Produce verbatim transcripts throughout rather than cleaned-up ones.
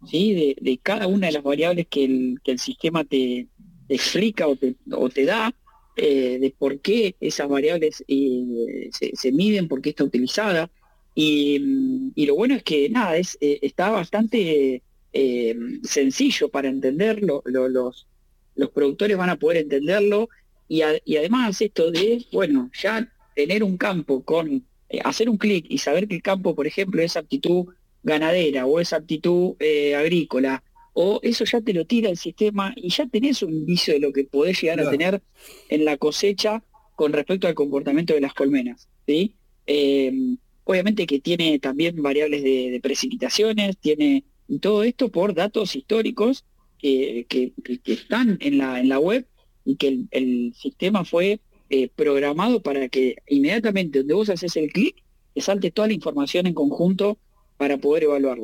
¿sí? De, de cada una de las variables que el, que el sistema te, te explica o te, o te da, eh, de por qué esas variables eh, se, se miden, por qué está utilizada. Y, mm, y lo bueno es que nada, es, eh, está bastante eh, sencillo para entenderlo, lo- los, los productores van a poder entenderlo y, a- y además esto de, bueno, ya tener un campo con, eh, hacer un clic y saber que el campo, por ejemplo, es aptitud ganadera o es aptitud eh, agrícola, o eso ya te lo tira el sistema y ya tenés un indicio de lo que podés llegar a Claro. tener en la cosecha con respecto al comportamiento de las colmenas, ¿sí? Eh, obviamente que tiene también variables de, de precipitaciones, tiene y todo esto por datos históricos que, que- que- que están en la, en la web y que el, el sistema fue eh, programado para que inmediatamente donde vos haces el clic, te salte toda la información en conjunto para poder evaluarla.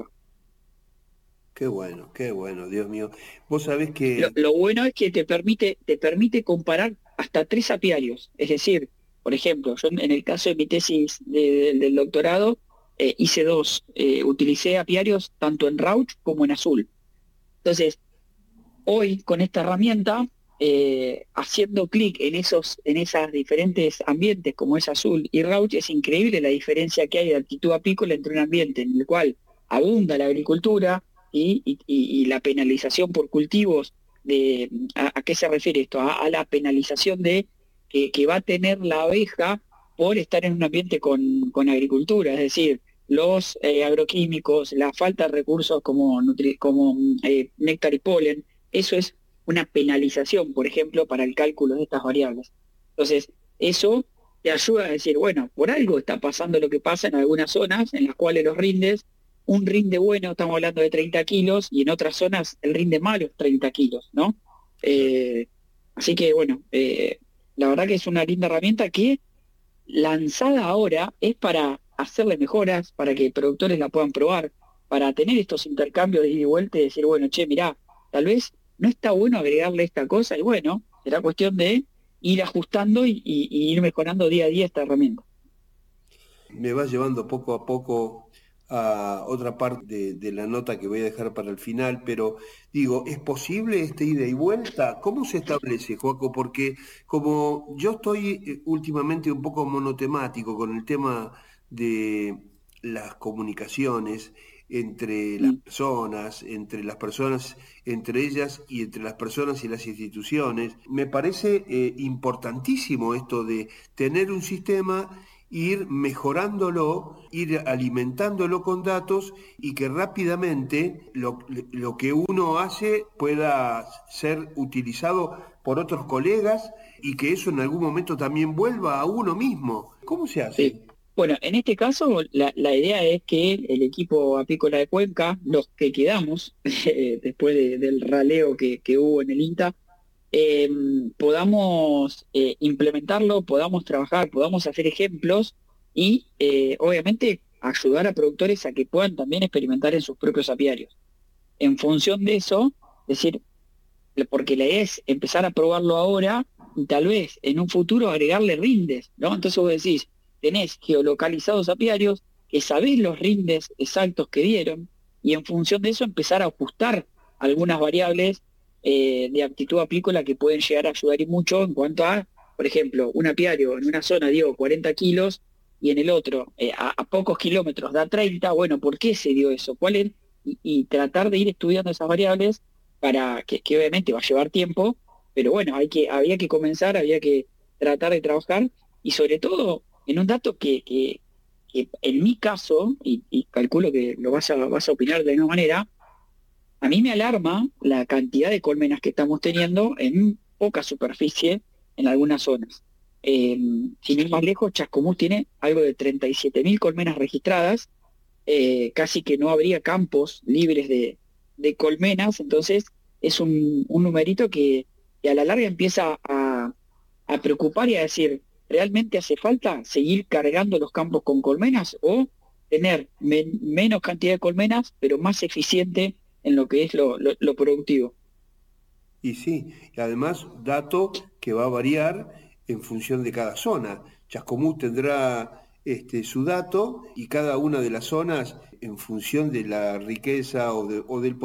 Qué bueno, qué bueno, Dios mío. Vos sabés Lo, que, lo bueno es que te permite, te permite comparar hasta tres apiarios. Es decir, por ejemplo, yo en en el caso de mi tesis de- de- del doctorado, eh, hice dos. Eh, utilicé apiarios tanto en Rauch como en Azul. Entonces, hoy con esta herramienta, eh, haciendo clic en esos, en esas diferentes ambientes como es Azul y Rauch, es increíble la diferencia que hay de altitud apícola entre un ambiente en el cual abunda la agricultura y, y- y- y la penalización por cultivos de ¿a, a qué se refiere esto? A, a la penalización de que, que va a tener la abeja por estar en un ambiente con, con agricultura, es decir, los eh, agroquímicos, la falta de recursos como, nutri- como eh, néctar y polen, eso es una penalización, por ejemplo, para el cálculo de estas variables. Entonces, eso te ayuda a decir, bueno, por algo está pasando lo que pasa en algunas zonas en las cuales los rindes, un rinde bueno, estamos hablando de treinta kilos, y en otras zonas el rinde malo es treinta kilos, ¿no? Eh, así que, bueno, eh, la verdad que es una linda herramienta que lanzada ahora es para hacerle mejoras, para que productores la puedan probar, para tener estos intercambios de ida y vuelta y decir, bueno, che, mirá, tal vez no está bueno agregarle esta cosa y bueno, será cuestión de ir ajustando y, y- y ir mejorando día a día esta herramienta. me va llevando poco a poco a otra parte de, de la nota que voy a dejar para el final, pero digo, ¿es posible este ida y vuelta? ¿Cómo se establece, Joaco? Porque como yo estoy eh, últimamente un poco monotemático con el tema de las comunicaciones entre las Mm. personas, entre las personas, entre ellas y entre las personas y las instituciones, me parece eh, importantísimo esto de tener un sistema, ir mejorándolo, ir alimentándolo con datos y que rápidamente lo, lo que uno hace pueda ser utilizado por otros colegas y que eso en algún momento también vuelva a uno mismo. ¿Cómo se Sí. hace? Bueno, en este caso la, la idea es que el equipo apícola de Cuenca, los que quedamos eh, después de- del raleo que, que hubo en el INTA, eh, podamos eh, implementarlo, podamos trabajar, podamos hacer ejemplos y eh, obviamente ayudar a productores a que puedan también experimentar en sus propios apiarios. En función de eso, es decir, porque la idea es empezar a probarlo ahora y tal vez en un futuro agregarle rindes, ¿no? Entonces vos decís, tenés geolocalizados apiarios, que sabés los rindes exactos que dieron, y en función de eso empezar a ajustar algunas variables eh, de aptitud apícola que pueden llegar a ayudar y mucho en cuanto a, por ejemplo, un apiario en una zona dio cuarenta kilos y en el otro eh, a, a pocos kilómetros da treinta, bueno, ¿por qué se dio eso? ¿Cuál es? Y, y tratar de ir estudiando esas variables para que, que obviamente va a llevar tiempo, pero bueno, hay que, había que comenzar, había que tratar de trabajar y sobre todo en un dato que, que, que en mi caso, y, y calculo que lo vas a, vas a opinar de la misma manera, a mí me alarma la cantidad de colmenas que estamos teniendo en poca superficie en algunas zonas. Eh, sin ir más lejos, Chascomús tiene algo de treinta y siete mil colmenas registradas, eh, casi que no habría campos libres de, de colmenas, entonces es un, un numerito que, que a la larga empieza a, a preocupar y a decir, ¿realmente hace falta seguir cargando los campos con colmenas o tener men- menos cantidad de colmenas, pero más eficiente en lo que es lo, lo- lo productivo? Y sí, y además dato que va a variar en función de cada zona. Chascomús tendrá este, su dato y cada una de las zonas en función de la riqueza o, de- o del